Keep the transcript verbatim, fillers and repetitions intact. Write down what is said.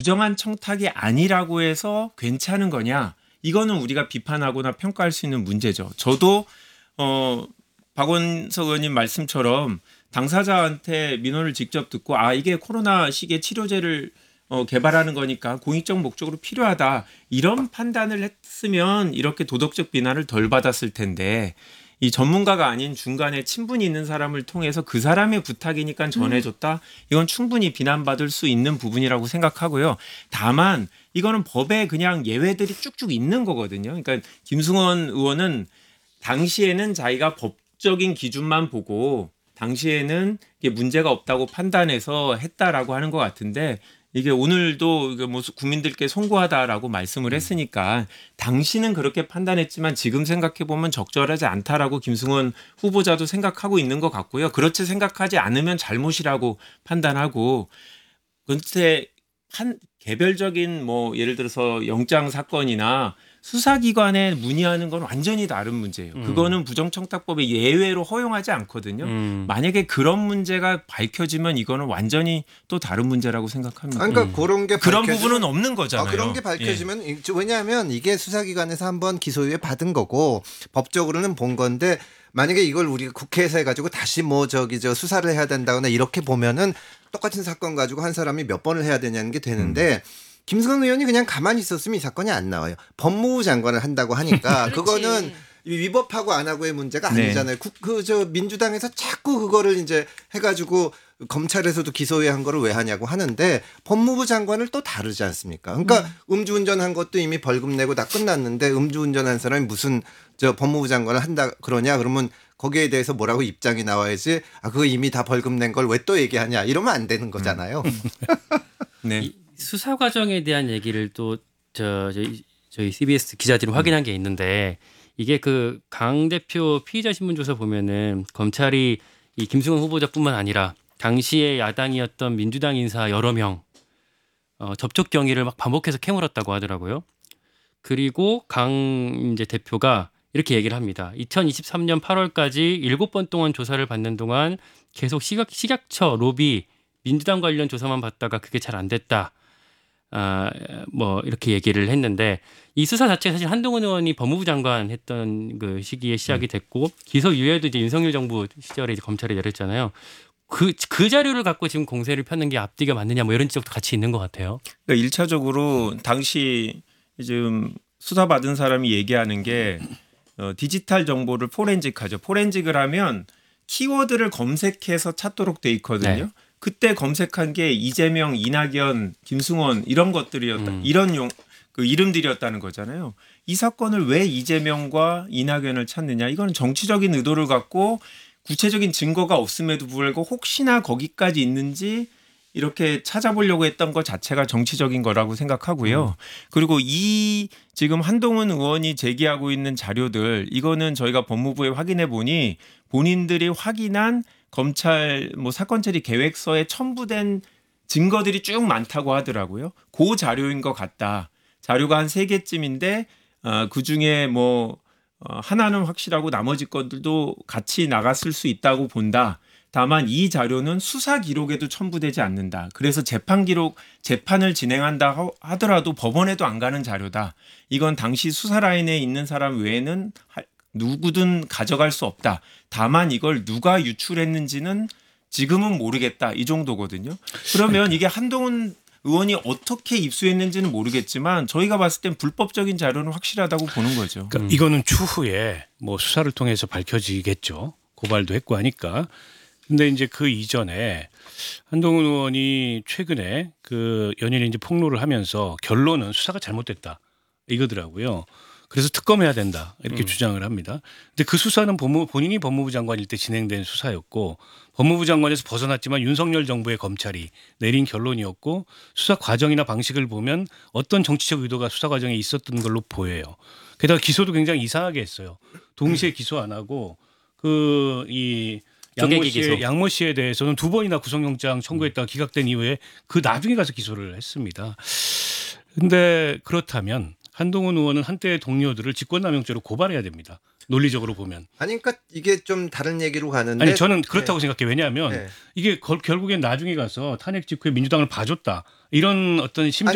부정한 청탁이 아니라고 해서 괜찮은 거냐? 이거는 우리가 비판하거나 평가할 수 있는 문제죠. 저도 어, 박원석 의원님 말씀처럼 당사자한테 민원을 직접 듣고 아 이게 코로나 시기에 치료제를 어, 개발하는 거니까 공익적 목적으로 필요하다. 이런 판단을 했으면 이렇게 도덕적 비난을 덜 받았을 텐데 이 전문가가 아닌 중간에 친분이 있는 사람을 통해서 그 사람의 부탁이니까 전해줬다. 이건 충분히 비난받을 수 있는 부분이라고 생각하고요. 다만 이거는 법에 그냥 예외들이 쭉쭉 있는 거거든요. 그러니까 김승원 의원은 당시에는 자기가 법적인 기준만 보고 당시에는 이게 문제가 없다고 판단해서 했다라고 하는 것 같은데 이게 오늘도 뭐 국민들께 송구하다라고 말씀을 했으니까 당시는 그렇게 판단했지만 지금 생각해 보면 적절하지 않다라고 김승원 후보자도 생각하고 있는 것 같고요. 그렇지 생각하지 않으면 잘못이라고 판단하고 근데 한 개별적인 뭐 예를 들어서 영장 사건이나 수사기관에 문의하는 건 완전히 다른 문제예요. 음. 그거는 부정청탁법에 예외로 허용하지 않거든요. 음. 만약에 그런 문제가 밝혀지면 이거는 완전히 또 다른 문제라고 생각합니다. 그러니까 음. 그런 게 그런 밝혀지면, 부분은 없는 거잖아요. 아, 그런 게 밝혀지면 예. 왜냐하면 이게 수사기관에서 한번 기소유예 받은 거고 법적으로는 본 건데 만약에 이걸 우리가 국회에서 해가지고 다시 뭐 저기 저 수사를 해야 된다거나 이렇게 보면은 똑같은 사건 가지고 한 사람이 몇 번을 해야 되냐는 게 되는데 음. 김승원 의원이 그냥 가만히 있었으면 이 사건이 안 나와요. 법무부 장관을 한다고 하니까 그거는 위법하고 안 하고의 문제가 아니잖아요. 네. 그 저 민주당에서 자꾸 그거를 이제 해가지고 검찰에서도 기소유예한 거를 왜 하냐고 하는데 법무부 장관을 또 다르지 않습니까? 그러니까 음. 음주운전한 것도 이미 벌금 내고 다 끝났는데 음주운전한 사람이 무슨 저 법무부 장관을 한다 그러냐 그러면 거기에 대해서 뭐라고 입장이 나와야지. 아 그거 이미 다 벌금 낸 걸 왜 또 얘기하냐 이러면 안 되는 거잖아요. 음. 네. 이 수사 과정에 대한 얘기를 또 저 저희, 저희 씨비에스 기자들이 음. 확인한 게 있는데 이게 그 강 대표 피의자 신문조사 보면은 검찰이 이 김승원 후보자뿐만 아니라 당시에 야당이었던 민주당 인사 여러 명 어, 접촉 경위를 막 반복해서 캐물었다고 하더라고요. 그리고 강 이제 대표가 이렇게 얘기를 합니다. 이천이십삼 년 팔월까지 일곱 번 동안 조사를 받는 동안 계속 식약, 식약처, 로비, 민주당 관련 조사만 받다가 그게 잘 안 됐다. 아, 뭐 이렇게 얘기를 했는데 이 수사 자체가 사실 한동훈 의원이 법무부 장관 했던 그 시기에 시작이 됐고 기소유예도 이제 윤석열 정부 시절에 이제 검찰이 내렸잖아요. 그, 그 자료를 갖고 지금 공세를 펴는 게 앞뒤가 맞느냐 뭐 이런 지적도 같이 있는 것 같아요. 그러니까 일 차적으로 당시 지금 수사받은 사람이 얘기하는 게 어, 디지털 정보를 포렌직하죠. 포렌직을 하면 키워드를 검색해서 찾도록 돼 있거든요. 네. 그때 검색한 게 이재명, 이낙연, 김승원 이런 것들이었다. 음. 이런 용, 그 이름들이었다는 거잖아요. 이 사건을 왜 이재명과 이낙연을 찾느냐. 이건 정치적인 의도를 갖고 구체적인 증거가 없음에도 불구하고 혹시나 거기까지 있는지 이렇게 찾아보려고 했던 것 자체가 정치적인 거라고 생각하고요. 음. 그리고 이 지금 한동훈 의원이 제기하고 있는 자료들 이거는 저희가 법무부에 확인해 보니 본인들이 확인한 검찰 뭐 사건 처리 계획서에 첨부된 증거들이 쭉 많다고 하더라고요. 그 자료인 것 같다. 자료가 한 세 개쯤인데 어, 그중에 뭐 어, 하나는 확실하고 나머지 것들도 같이 나갔을 수 있다고 본다. 다만 이 자료는 수사 기록에도 첨부되지 않는다. 그래서 재판 기록, 재판을 진행한다 하더라도 법원에도 안 가는 자료다. 이건 당시 수사 라인에 있는 사람 외에는 누구든 가져갈 수 없다. 다만 이걸 누가 유출했는지는 지금은 모르겠다. 이 정도거든요. 그러면 이게 한동훈 의원이 어떻게 입수했는지는 모르겠지만 저희가 봤을 땐 불법적인 자료는 확실하다고 보는 거죠. 그러니까 음. 이거는 추후에 뭐 수사를 통해서 밝혀지겠죠. 고발도 했고 하니까. 근데 이제 그 이전에 한동훈 의원이 최근에 그 연일이 이제 폭로를 하면서 결론은 수사가 잘못됐다 이거더라고요. 그래서 특검해야 된다 이렇게 음. 주장을 합니다. 근데 그 수사는 법무, 본인이 법무부 장관일 때 진행된 수사였고 법무부 장관에서 벗어났지만 윤석열 정부의 검찰이 내린 결론이었고 수사 과정이나 방식을 보면 어떤 정치적 의도가 수사 과정에 있었던 걸로 보여요. 게다가 기소도 굉장히 이상하게 했어요. 동시에 기소 안 하고 그 이 양모 씨의, 양모 씨에 대해서는 두 번이나 구속영장 청구했다가 기각된 이후에 그 나중에 가서 기소를 했습니다. 그런데 그렇다면 한동훈 의원은 한때의 동료들을 직권남용죄로 고발해야 됩니다. 논리적으로 보면. 아니 그러니까 이게 좀 다른 얘기로 가는데. 아니 저는 그렇다고 네. 생각해요. 왜냐하면 네. 이게 결국엔 나중에 가서 탄핵 직후에 민주당을 봐줬다. 이런 어떤 심정